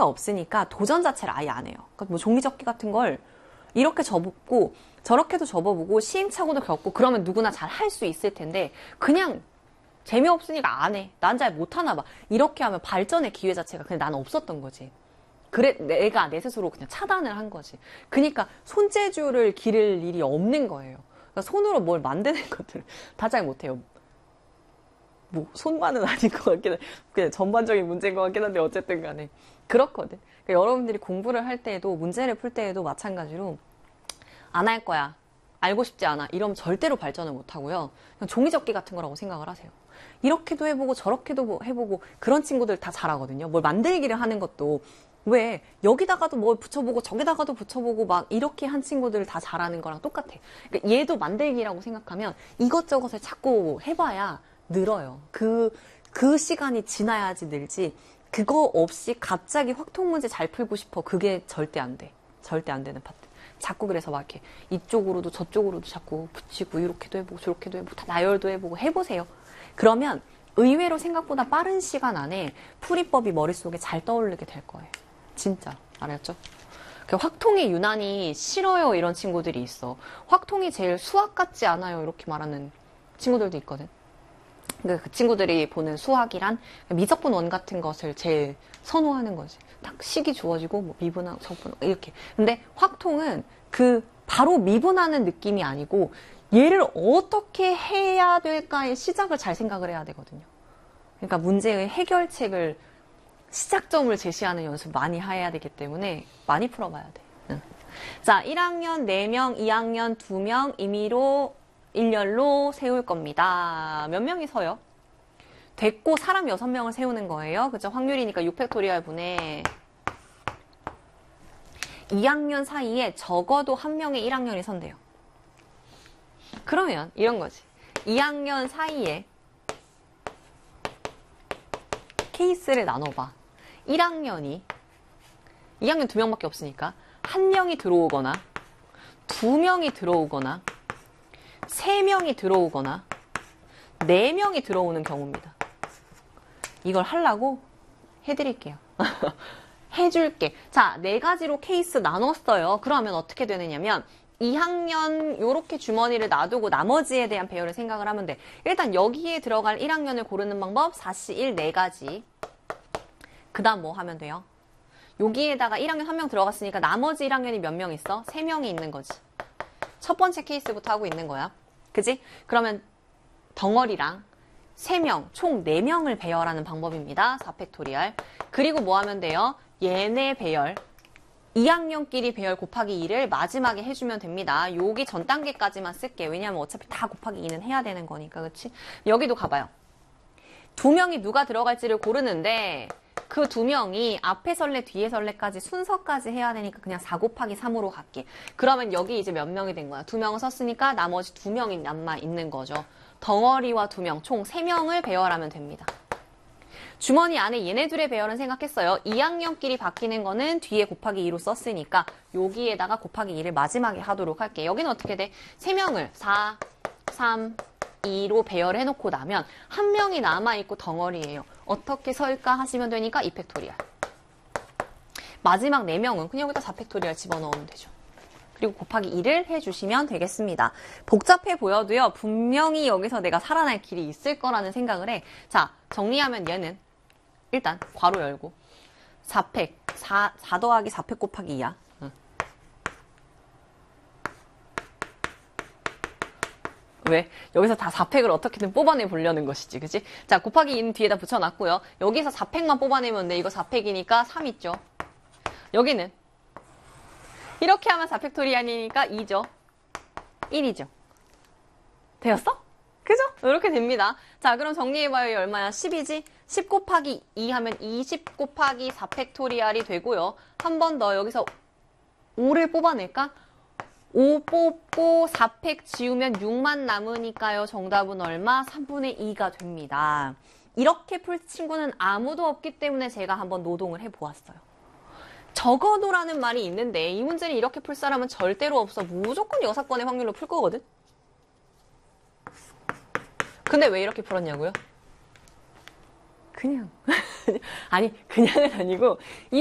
흥미가 없으니까 도전 자체를 아예 안 해요. 그러니까 뭐 종이접기 같은 걸 이렇게 접고 저렇게도 접어보고 시행착오도 겪고 그러면 누구나 잘 할 수 있을 텐데 그냥 재미없으니까 안 해. 난 잘 못하나 봐. 이렇게 하면 발전의 기회 자체가 그냥 나는 없었던 거지. 그래, 내가 내 스스로 그냥 차단을 한 거지. 그러니까 손재주를 기를 일이 없는 거예요. 그러니까 손으로 뭘 만드는 것들을 다 잘 못해요. 뭐 손만은 아닌 것 같긴 해. 그냥 전반적인 문제인 것 같긴 한데 어쨌든 간에 그렇거든. 그러니까 여러분들이 공부를 할 때에도 문제를 풀 때에도 마찬가지로 안 할 거야. 알고 싶지 않아. 이러면 절대로 발전을 못 하고요. 그냥 종이접기 같은 거라고 생각을 하세요. 이렇게도 해보고 저렇게도 해보고 그런 친구들 다 잘하거든요. 뭘 만들기를 하는 것도 왜 여기다가도 뭘 붙여보고 저기다가도 붙여보고 막 이렇게 한 친구들 다 잘하는 거랑 똑같아. 그러니까 얘도 만들기라고 생각하면 이것저것을 자꾸 해봐야 늘어요. 그 시간이 지나야지 늘지. 그거 없이 갑자기 확통 문제 잘 풀고 싶어. 그게 절대 안 돼. 절대 안 되는 파트. 자꾸 그래서 막 이렇게 이쪽으로도 저쪽으로도 자꾸 붙이고 이렇게도 해보고 저렇게도 해보고 다 나열도 해보고 해보세요. 그러면 의외로 생각보다 빠른 시간 안에 풀이법이 머릿속에 잘 떠오르게 될 거예요. 진짜. 알았죠? 확통이 유난히 싫어요 이런 친구들이 있어. 확통이 제일 수학 같지 않아요 이렇게 말하는 친구들도 있거든. 그 친구들이 보는 수학이란 미적분 원 같은 것을 제일 선호하는 거지. 딱 식이 주어지고 뭐 미분하고 적분하고 이렇게. 근데 확통은 그 바로 미분하는 느낌이 아니고 얘를 어떻게 해야 될까의 시작을 잘 생각을 해야 되거든요. 그러니까 문제의 해결책을 시작점을 제시하는 연습 많이 해야 되기 때문에 많이 풀어봐야 돼. 응. 자, 1학년 4명, 2학년 2명 임의로 일렬로 세울 겁니다. 몇 명이 서요? 됐고 사람 6명을 세우는 거예요. 그죠? 확률이니까 6팩토리얼 분의 2학년 사이에 적어도 한 명의 1학년이 선대요. 그러면 이런 거지. 2학년 사이에 케이스를 나눠봐. 2학년 2명밖에 없으니까 1명이 들어오거나 2명이 들어오거나 3명이 들어오거나 4명이 들어오는 경우입니다. 이걸 하려고 해드릴게요. 해줄게. 자, 4가지로 케이스 나눴어요. 그러면 어떻게 되느냐면 2학년 요렇게 주머니를 놔두고 나머지에 대한 배열을 생각을 하면 돼. 일단 여기에 들어갈 1학년을 고르는 방법 4시 1 4가지. 그 다음 뭐 하면 돼요? 여기에다가 1학년 1명 들어갔으니까 나머지 1학년이 몇 명 있어? 3명이 있는 거지. 첫 번째 케이스부터 하고 있는 거야. 그지? 그러면 덩어리랑 3명, 총 4명을 배열하는 방법입니다. 4팩토리얼. 그리고 뭐 하면 돼요? 얘네 배열. 2학년끼리 배열 곱하기 2를 마지막에 해주면 됩니다. 여기 전 단계까지만 쓸게. 왜냐면 어차피 다 곱하기 2는 해야 되는 거니까. 그치? 여기도 가봐요. 2명이 누가 들어갈지를 고르는데 그 2명이 앞에 설레 뒤에 설레까지 순서까지 해야 되니까 그냥 4 곱하기 3으로 갈게. 그러면 여기 이제 몇 명이 된 거야? 2명을 썼으니까 나머지 2명이 남아 있는 거죠. 덩어리와 2명, 총 3명을 배열하면 됩니다. 주머니 안에 얘네 둘의 배열은 생각했어요. 2학년끼리 바뀌는 거는 뒤에 곱하기 2로 썼으니까 여기에다가 곱하기 2를 마지막에 하도록 할게. 여기는 어떻게 돼? 3명을 4, 3, 2로 배열을 해놓고 나면 한 명이 남아있고 덩어리예요. 어떻게 설까 하시면 되니까 2팩토리얼. 마지막 4명은 그냥 여기다 4팩토리얼 집어넣으면 되죠. 그리고 곱하기 2를 해주시면 되겠습니다. 복잡해 보여도요. 분명히 여기서 내가 살아날 길이 있을 거라는 생각을 해. 자, 정리하면 얘는 일단 괄호 열고 4팩, 4 더하기 4팩 곱하기 2야. 왜? 여기서 다 4팩을 어떻게든 뽑아내 보려는 것이지, 그치? 자, 곱하기 2는 뒤에다 붙여놨고요. 여기서 4팩만 뽑아내면 돼. 이거 4팩이니까 3 있죠. 여기는 이렇게 하면 4팩토리얼이니까 2죠. 1이죠. 되었어? 그죠? 이렇게 됩니다. 자, 그럼 정리해봐요. 얼마야? 10이지? 10 곱하기 2 하면 20 곱하기 4팩토리얼이 되고요. 한 번 더 여기서 5를 뽑아낼까? 5 뽑고 4팩 지우면 6만 남으니까요. 정답은 얼마? 3분의 2가 됩니다. 이렇게 풀 친구는 아무도 없기 때문에 제가 한번 노동을 해보았어요. 적어도라는 말이 있는데 이 문제를 이렇게 풀 사람은 절대로 없어. 무조건 6건의 확률로 풀 거거든? 근데 왜 이렇게 풀었냐고요? 그냥. 아니, 그냥은 아니고